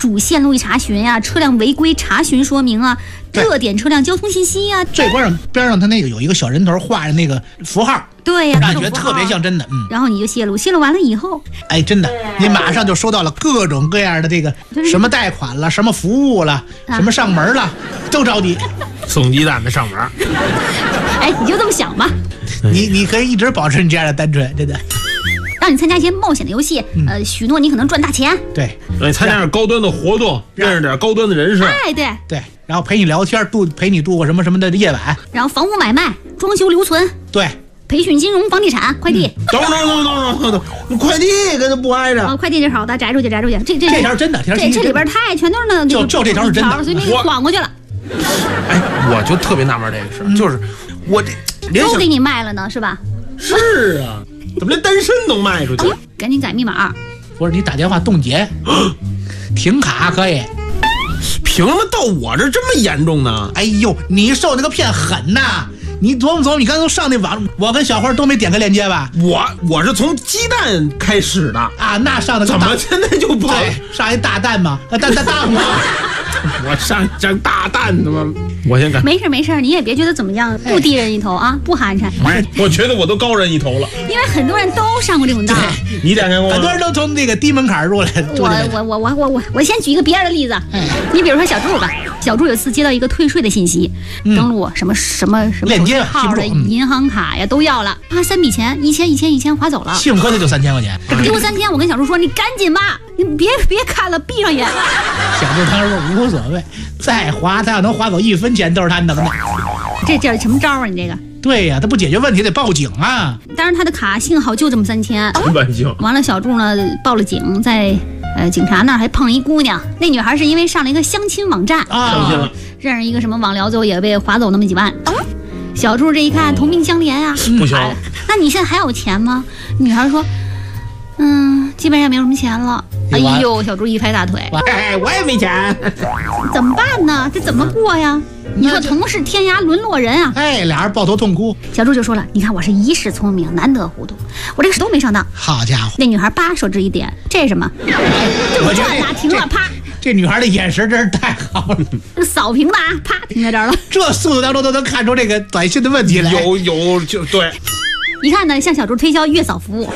主线路一查询呀、车辆违规查询说明啊、热点车辆交通信息呀。 最边上它那个有一个小人头画着那个符号， 对呀， 让人觉得特别像真的。 然后你就泄露完了以后， 哎，真的，你马上就收到了各种各样的这个什么贷款了、什么服务了、什么上门了，都找你。 送鸡蛋的上门。 哎，你就这么想吧。 你可以一直保持你这样的单纯，真的。 让你参加一些冒险的游戏，许诺你可能赚大钱。 对， 参加点高端的活动，认识点高端的人士。 哎，对， 然后陪你聊天，陪你度过什么什么的夜晚。 然后房屋买卖、装修留存。 对。 培训金融、房地产、快递。 等，快递跟他不挨着。 快递这好的，摘出去。这条真的，这里边全都是那就这条是真的， 所以没给晃过去了。 哎，我就特别纳闷这个事，就是我这都给你卖了呢，是吧？ 是啊，怎么连单身能卖出去？ 赶紧改密码。 不是你打电话冻结，停卡可以。 凭什么到我这么严重呢？ 哎呦，你受那个骗狠呐！你琢磨，你刚才上那网，我跟小花都没点开链接吧？ 我是从鸡蛋开始的啊，那上的怎么现在就不对上一大蛋吗？蛋吗？ 我上大蛋的吗？我先改。 没事，你也别觉得怎么样，不低人一头啊，不寒碜。 我觉得我都高人一头了， 因为很多人都上过这种当。 你点开过吗？ 很多人都从那个低门槛入来。 我先举一个别人的例子，你比如说小柱吧，小柱有次接到一个退税的信息，登录什么链接号的银行卡呀都要了，他3笔钱，1000划走了， 幸亏他就3000块钱， 给我3000，我跟小柱说你赶紧吧，你别看了，闭上眼。 小柱当时说无所谓，再划他要能划走1分钱都是他能的。 这什么招啊你这个？ 对呀，他不解决问题得报警啊。 当然他的卡幸好就这么3000，完了小柱呢报了警，在警察那儿还碰一姑娘，那女孩是因为上了一个相亲网站啊， 认识一个什么网聊，最后也被划走那么几万。小柱这一看同病相怜啊， 不行， 那你现在还有钱吗？女孩说，基本上没有什么钱了。哎呦，小柱一拍大腿， 我也没钱， 怎么办呢？这怎么过呀？你说同是天涯沦落人啊！ 哎，俩人抱头痛哭。 小柱就说了：“你看我是一世聪明，难得糊涂，我这个都没上当。” 好家伙！ 那女孩叭手指一点，这是什么？这么转呐，停了，啪！ 这女孩的眼神真是太好了， 这扫屏的啊，啪停在这儿了。 这速度当中都能看出这个短信的问题来。 有就对。 一看呢，向小柱推销月嫂服务。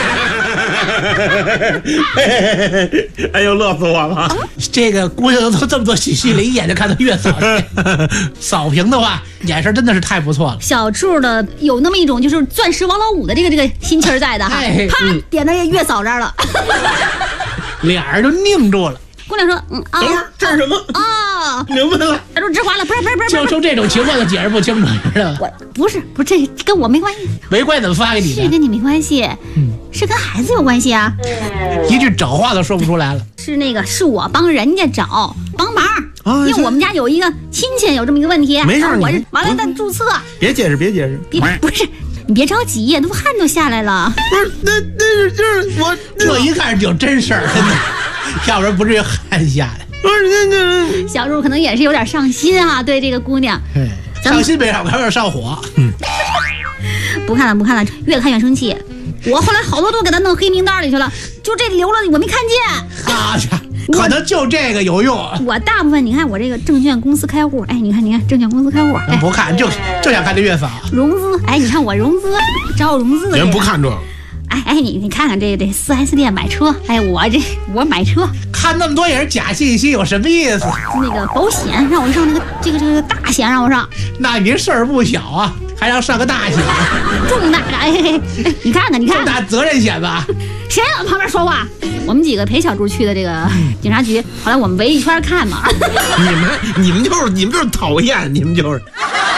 哎呦，乐死我了！ 这个姑娘都这么多信息了，一眼就看到月嫂扫屏的话，眼神真的是太不错了。 小柱的有那么一种就是钻石王老五的这个心气在的哈，啪点到这月嫂这儿了， 俩人就拧住了。 姑娘说：“ 等会儿这是什么啊？ 明白了。” 小柱直划了，不是， 就这种情况都解释不清楚，知道吧？ 我不是，这跟我没关系。 违规怎么发给你的？ 是跟你没关系，是跟孩子有关系啊。 一句找话都说不出来了。 是我帮人家找帮忙，因为我们家有一个亲戚有这么一个问题， 没事， 我是完了再注册。 别解释， 不是。你别着急，那不汗都下来了。 不是，那是就是我这一看就真事儿，真的，要不然不至于汗下来。 不是那小柱可能也是有点上心啊，对这个姑娘， 上心没上，还有点上火。 不看了，越看越生气。我后来好多都给他弄黑名单里去了，就这留了我没看见。 好家伙，可能就这个有用。 我大部分你看我这个证券公司开户，哎，你看证券公司开户，哎， 不看就想看这月嫂融资，哎，你看我融资招融资的人不看这个。 哎，你看看这 4S 店买车，哎，我买车， 看那么多也是假信息，有什么意思？ 那个保险让我上那个这个大险让我上， 那您事儿不小啊，还让上个大险， 重大的，哎，你看看， 重大责任险吧？ 谁往旁边说话？我们几个陪小柱去的这个警察局，后来我们围一圈看嘛。 你们就是讨厌，你们就是。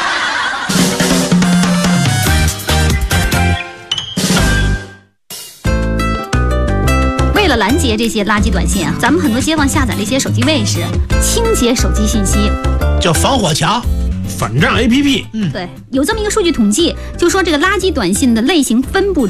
为了拦截这些垃圾短信啊，咱们很多街坊下载了一些手机卫士，清洁手机信息， 叫防火墙、 反诈 APP。 对，有这么一个数据统计，就说这个垃圾短信的类型分布